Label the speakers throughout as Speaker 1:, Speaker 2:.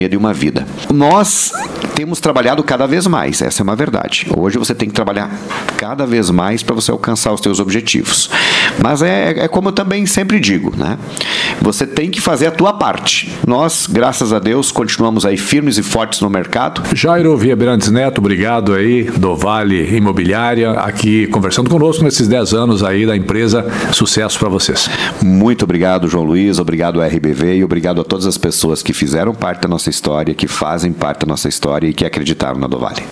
Speaker 1: de uma vida. Nós temos trabalhado cada vez mais, essa é uma verdade. Hoje você tem que trabalhar cada vez mais para você alcançar os seus objetivos. Mas é como eu também sempre digo, né? Você tem que fazer a tua parte. Nós, graças a Deus, continuamos aí firmes e fortes no mercado.
Speaker 2: Jairo Viabrantes Neto, obrigado aí, do Vale Imobiliária, aqui conversando conosco nesses 10 anos aí da empresa. Sucesso para vocês.
Speaker 1: Muito obrigado, João Luiz, obrigado à RBV e obrigado a todas as pessoas que fizeram parte da nossa história, que fazem parte da nossa história e que acreditaram na Dovale.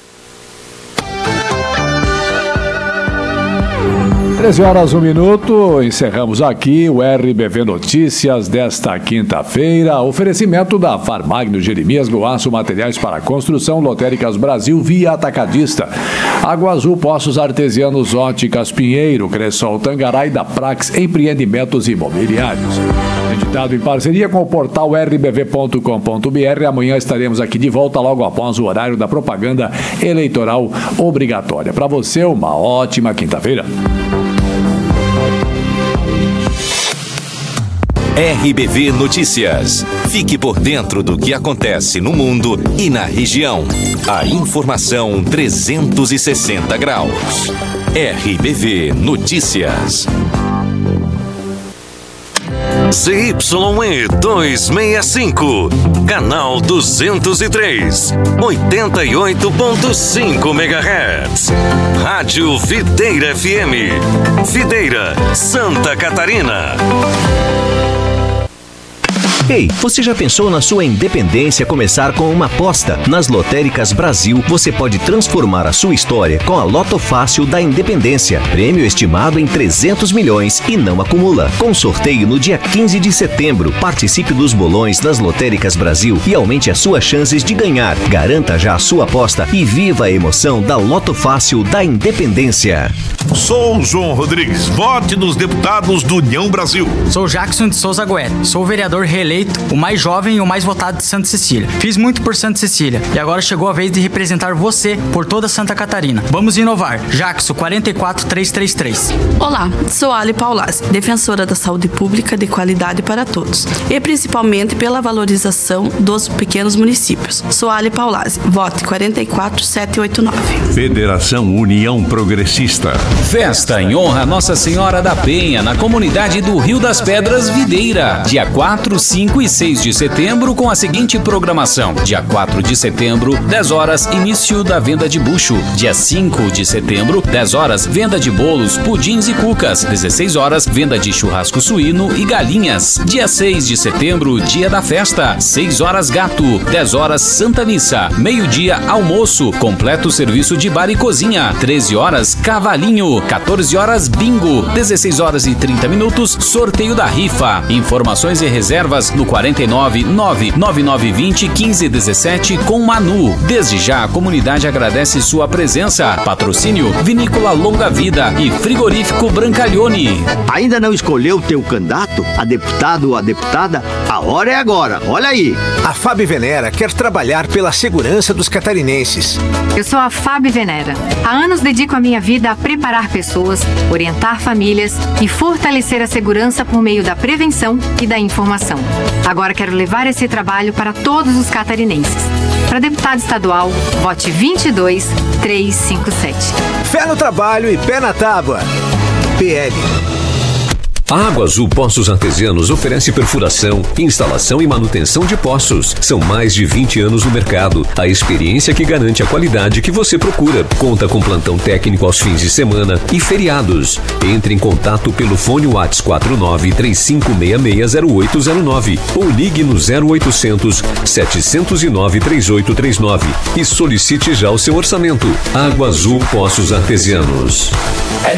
Speaker 2: 13h01, encerramos aqui o RBV Notícias desta quinta-feira. Oferecimento da Farmagno Jeremias Goaço, materiais para construção, Lotéricas Brasil, Via Atacadista. Água Azul, Poços Artesianos, Óticas Pinheiro, Cressol Tangará e da Prax Empreendimentos Imobiliários. Editado em parceria com o portal rbv.com.br. Amanhã estaremos aqui de volta logo após o horário da propaganda eleitoral obrigatória. Para você, uma ótima quinta-feira.
Speaker 3: RBV Notícias. Fique por dentro do que acontece no mundo e na região. A informação 360 graus. RBV Notícias. CYE 265, canal 203, 88.5 MHz. Rádio Videira FM, Videira, Santa Catarina.
Speaker 4: Ei, você já pensou na sua independência começar com uma aposta? Nas Lotéricas Brasil, você pode transformar a sua história com a Loto Fácil da Independência. Prêmio estimado em 300 milhões e não acumula. Com sorteio no dia 15 de setembro. Participe dos bolões das Lotéricas Brasil e aumente as suas chances de ganhar. Garanta já a sua aposta e viva a emoção da Loto Fácil da Independência.
Speaker 5: Sou João Rodrigues, vote nos deputados do União Brasil.
Speaker 6: Sou Jackson de Souza Goethe, sou vereador reeleito, o mais jovem e o mais votado de Santa Cecília. Fiz muito por Santa Cecília e agora chegou a vez de representar você por toda Santa Catarina. Vamos inovar. Jackson 44333.
Speaker 7: Olá, sou Ali Paulazzi, defensora da saúde pública de qualidade para todos e principalmente pela valorização dos pequenos municípios. Sou Ali Paulazzi, vote 44789.
Speaker 5: Federação União Progressista.
Speaker 8: Festa em honra a Nossa Senhora da Penha, na comunidade do Rio das Pedras, Videira. Dia 4, 5 e 6 de setembro, com a seguinte programação. Dia 4 de setembro, 10 horas, início da venda de bucho. Dia 5 de setembro, 10 horas, venda de bolos, pudins e cucas. 16 horas, venda de churrasco suíno e galinhas. Dia 6 de setembro, dia da festa. 6 horas, gato. 10 horas, Santa Missa. Meio-dia, almoço. Completo serviço de bar e cozinha. 13 horas, cavalinho. 14 horas, bingo. 16 horas e 30 minutos, sorteio da rifa. Informações e reservas no 499-9920-1517 com Manu. Desde já, a comunidade agradece sua presença. Patrocínio Vinícola Longa Vida e Frigorífico Brancalhone.
Speaker 9: Ainda não escolheu o teu candidato, a deputado ou a deputada? A hora é agora, olha aí.
Speaker 10: A Fábio Venera quer trabalhar pela segurança dos catarinenses.
Speaker 11: Eu sou a Fábio Venera. Há anos dedico a minha vida a preparar pessoas, orientar famílias e fortalecer a segurança por meio da prevenção e da informação. Agora quero levar esse trabalho para todos os catarinenses. Para deputado estadual, vote 22357.
Speaker 10: Fé no trabalho e pé na tábua. PL.
Speaker 12: A Água Azul Poços Artesianos oferece perfuração, instalação e manutenção de poços. São mais de 20 anos no mercado. A experiência que garante a qualidade que você procura. Conta com plantão técnico aos fins de semana e feriados. Entre em contato pelo fone WhatsApp 4935660809 ou ligue no 0800 709 3839 e solicite já o seu orçamento. Água Azul Poços Artesianos.